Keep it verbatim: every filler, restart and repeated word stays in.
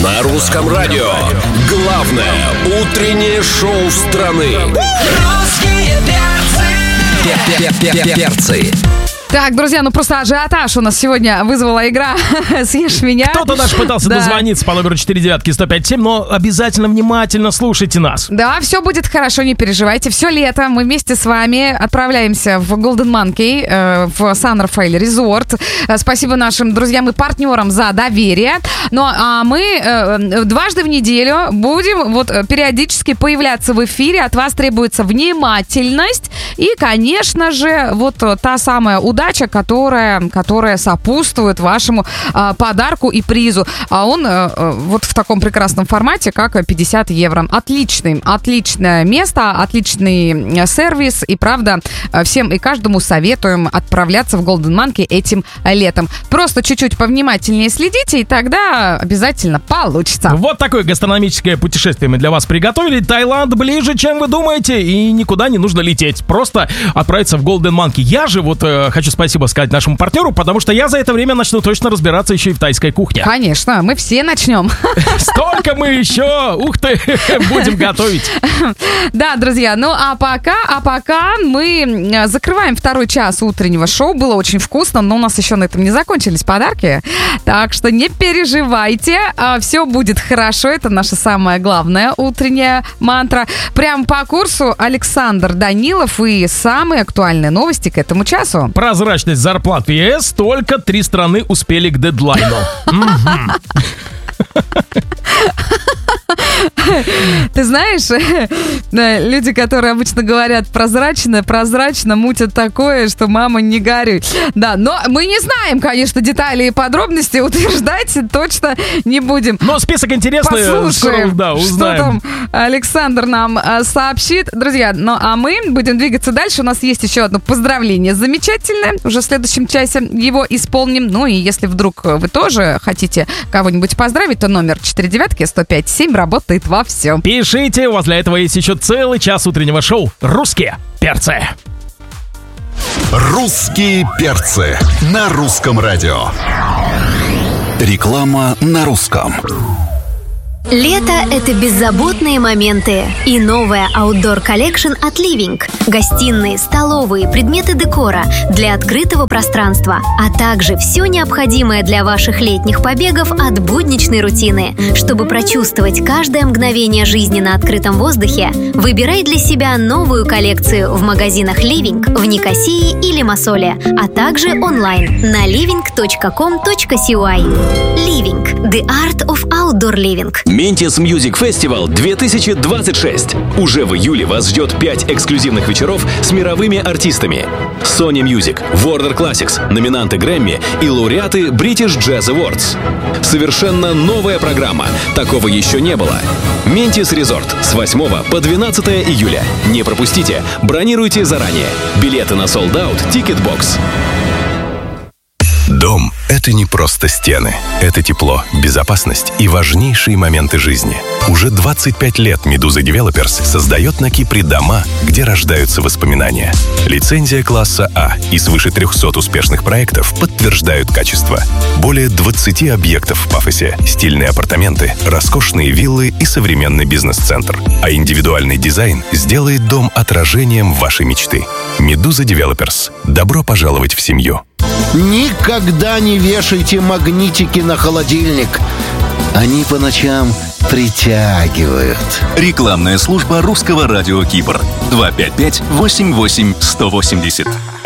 На русском радио. Главное утреннее шоу страны. Русские перцы. Перцы. Так, друзья, ну просто ажиотаж у нас сегодня вызвала игра «Съешь меня». Кто-то даже пытался да. дозвониться по номеру четыре девятки сто пять семь, но обязательно внимательно слушайте нас. Да, все будет хорошо, не переживайте. Все лето мы вместе с вами отправляемся в Golden Monkey, э, в Сан-Рафаэль Резорт. Спасибо нашим друзьям и партнерам за доверие. Ну, а мы э, дважды в неделю будем вот периодически появляться в эфире. От вас требуется внимательность и, конечно же, вот та самая удача, Удача, которая, которая сопутствует вашему а, подарку и призу. А он а, вот в таком прекрасном формате, как пятьдесят евро. Отличный, отличное место, отличный сервис. И правда, всем и каждому советуем отправляться в Golden Monkey этим летом. Просто чуть-чуть повнимательнее следите, и тогда обязательно получится. Вот такое гастрономическое путешествие мы для вас приготовили. Таиланд ближе, чем вы думаете, и никуда не нужно лететь. Просто отправиться в Golden Monkey. Я же вот э, хочу спасибо сказать нашему партнеру, потому что я за это время начну точно разбираться еще и в тайской кухне. Конечно, мы все начнем. Столько мы еще, ух ты, будем готовить. Да, друзья, ну а пока, а пока мы закрываем второй час утреннего шоу. Было очень вкусно, но у нас еще на этом не закончились подарки. Так что не переживайте, все будет хорошо. Это наша самая главная утренняя мантра. Прямо по курсу Александр Данилов и самые актуальные новости к этому часу. Прозрачность зарплат в ЕС, только три страны успели к дедлайну. Ты знаешь, люди, которые обычно говорят прозрачно, прозрачно, мутят такое, что мама не горюй. Да, но мы не знаем, конечно, детали и подробности, утверждать точно не будем. Но список интересный. Послушаем, да, узнаем. что там Александр нам сообщит. Друзья, ну а мы будем двигаться дальше. У нас есть еще одно поздравление замечательное. Уже в следующем часе его исполним. Ну и если вдруг вы тоже хотите кого-нибудь поздравить, то номер четыре девятки сто пять семь работает во всем. Пишите, у вас для этого есть еще целый час утреннего шоу «Русские перцы». Русские перцы на русском радио. Реклама на русском. Лето – это беззаботные моменты. И новая Outdoor Collection от Living. Гостиные, столовые, предметы декора для открытого пространства, а также все необходимое для ваших летних побегов от будничной рутины. Чтобы прочувствовать каждое мгновение жизни на открытом воздухе, выбирай для себя новую коллекцию в магазинах Living в Никосии и Лимассоле, а также онлайн на living точка ком точка сюай. Living – The Art of Outdoor Living. Meantis Music Festival две тысячи двадцать шесть. Уже в июле вас ждет пять эксклюзивных вечеров с мировыми артистами. Sony Music, Warner Classics, номинанты Грэмми и лауреаты British Jazz Awards. Совершенно новая программа. Такого еще не было. Meantis Resort с восьмого по двенадцатое июля. Не пропустите. Бронируйте заранее. Билеты на Sold Out Ticketbox. Дом — это не просто стены. Это тепло, безопасность и важнейшие моменты жизни. Уже двадцать пять лет Medusa Developers создает на Кипре дома, где рождаются воспоминания. Лицензия класса А и свыше трехсот успешных проектов подтверждают качество. Более двадцати объектов в Пафосе, стильные апартаменты, роскошные виллы и современный бизнес-центр. А индивидуальный дизайн сделает дом отражением вашей мечты. Medusa Developers. Добро пожаловать в семью. Никогда не вешайте магнитики на холодильник. Они по ночам притягивают. Рекламная служба русского радио Кипр. два пять пять восемь восемь сто восемьдесят.